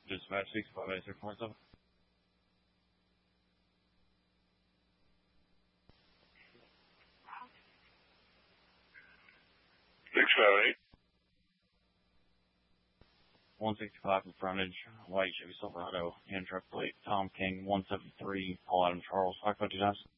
Dispatch 658647. 658. 165 in frontage, white Chevy Silverado, and truck plate, Tom King, 173, Paul Adam Charles, 552